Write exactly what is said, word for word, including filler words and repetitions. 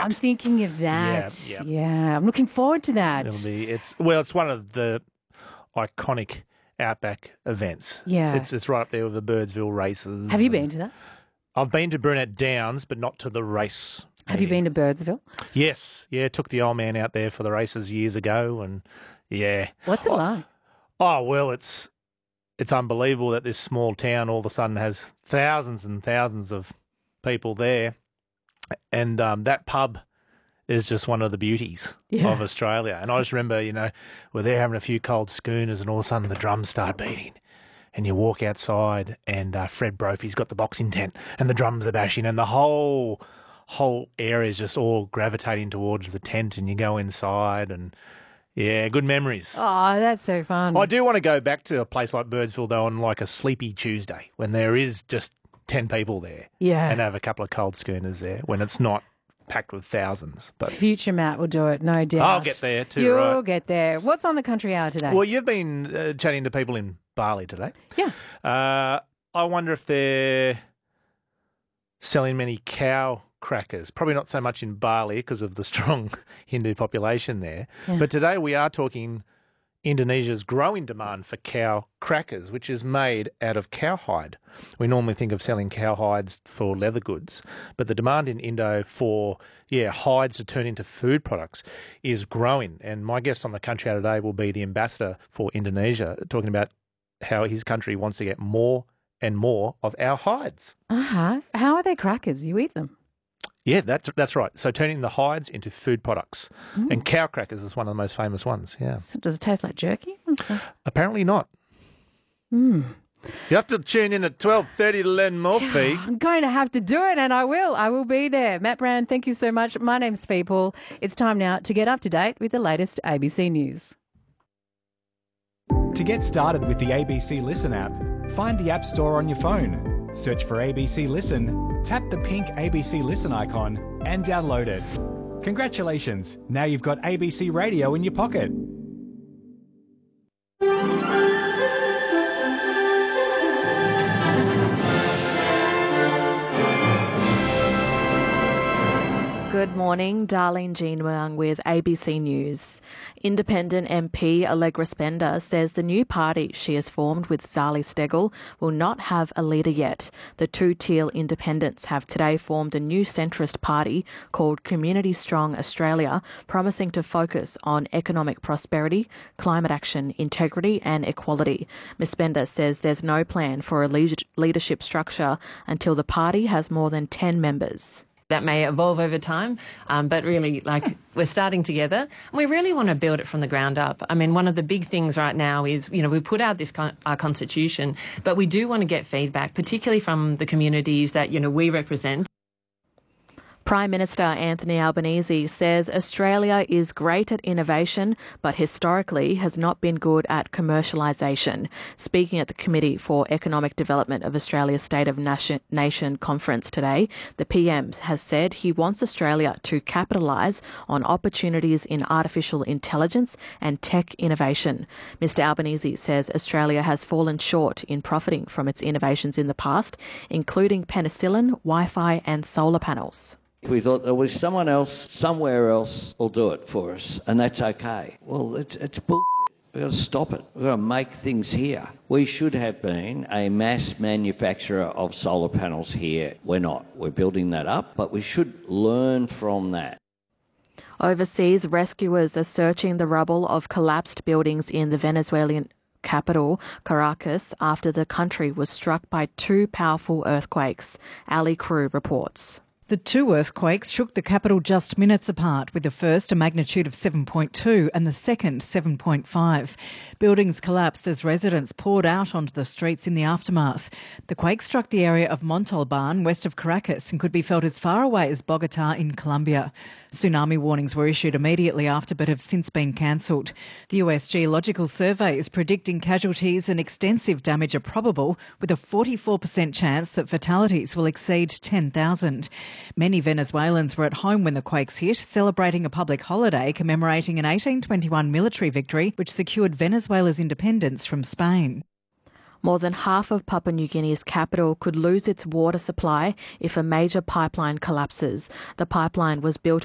I'm thinking of that. Yeah, Yeah, yeah. I'm looking forward to that. It'll be, it's, well, it's one of the iconic outback events. Yeah. It's, it's right up there with the Birdsville races. Have you been to that? I've been to Brunette Downs, but not to the race. Have you been to Birdsville? Yes. Yeah, took the old man out there for the races years ago, and yeah. What's it oh, like? Oh, well, it's it's unbelievable that this small town all of a sudden has thousands and thousands of people there, and um, that pub is just one of the beauties Yeah. of Australia. And I just remember, you know, we're there having a few cold schooners, and all of a sudden the drums start beating. And you walk outside, and uh, Fred Brophy's got the boxing tent, and the drums are bashing, and the whole whole area is just all gravitating towards the tent, and you go inside, and yeah, good memories. Oh, that's so fun. I do want to go back to a place like Birdsville, though, on like a sleepy Tuesday when there is just ten people there. Yeah. And have a couple of cold schooners there when it's not packed with thousands. But Future Matt will do it, no doubt. I'll get there too, You'll right? get there. What's on the country hour today? Well, you've been uh, chatting to people in Bali today. Yeah. Uh, I wonder if they're selling many cow crackers. Probably not so much in Bali because of the strong Hindu population there. Yeah. But today we are talking Indonesia's growing demand for cow crackers, which is made out of cowhide. We normally think of selling cowhides for leather goods, but the demand in Indo for, yeah, hides to turn into food products is growing. And my guest on the Country Hour today will be the ambassador for Indonesia, talking about how his country wants to get more and more of our hides. Uh-huh. How are they crackers? You eat them? Yeah, that's that's right. So turning the hides into food products. Mm. And cow crackers is one of the most famous ones, yeah. So does it taste like jerky? Apparently not. Mm. You have to tune in at twelve thirty to learn more, Fee. I'm going to have to do it, and I will. I will be there. Matt Brand, thank you so much. My name's Fee Paul. It's time now to get up to date with the latest A B C News. To get started with the A B C Listen app, find the App Store on your phone. Search for A B C Listen, tap the pink A B C Listen icon and download it. Congratulations, now you've got A B C Radio in your pocket. Good morning, Darlene Jean Wang with A B C News. Independent M P Allegra Spender says the new party she has formed with Zali Steggall will not have a leader yet. The two Teal independents have today formed a new centrist party called Community Strong Australia, promising to focus on economic prosperity, climate action, integrity and equality. Miz Spender says there's no plan for a leadership structure until the party has more than ten members. That may evolve over time, um, but really, like, we're starting together and we really want to build it from the ground up. I mean, one of the big things right now is, you know, we put out this con- our constitution, but we do want to get feedback, particularly from the communities that, you know, we represent. Prime Minister Anthony Albanese says Australia is great at innovation, but historically has not been good at commercialisation. Speaking at the Committee for Economic Development of Australia's State of Nation, Nation conference today, the P M has said he wants Australia to capitalise on opportunities in artificial intelligence and tech innovation. Mister Albanese says Australia has fallen short in profiting from its innovations in the past, including penicillin, Wi-Fi and solar panels. We thought there was someone else, somewhere else, will do it for us, and that's okay. Well, it's, it's bullshit. We've got to stop it. We've got to make things here. We should have been a mass manufacturer of solar panels here. We're not. We're building that up, but we should learn from that. Overseas, rescuers are searching the rubble of collapsed buildings in the Venezuelan capital, Caracas, after the country was struck by two powerful earthquakes. Ali Crew reports. The two earthquakes shook the capital just minutes apart, with the first a magnitude of seven point two and the second seven point five. Buildings collapsed as residents poured out onto the streets in the aftermath. The quake struck the area of Montalban, west of Caracas, and could be felt as far away as Bogota in Colombia. Tsunami warnings were issued immediately after but have since been cancelled. The U S Geological Survey is predicting casualties and extensive damage are probable, with a forty-four percent chance that fatalities will exceed ten thousand. Many Venezuelans were at home when the quakes hit, celebrating a public holiday commemorating an eighteen twenty-one military victory which secured Venezuela's independence from Spain. More than half of Papua New Guinea's capital could lose its water supply if a major pipeline collapses. The pipeline was built